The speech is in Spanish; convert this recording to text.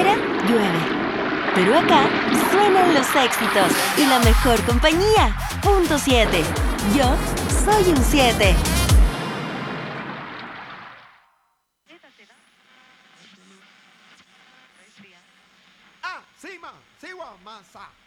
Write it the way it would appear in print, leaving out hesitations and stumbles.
afuera, llueve. Pero acá suenan los éxitos y la mejor compañía. Punto 7. Yo soy un 7. Ah, Sima, Siwa, Masa.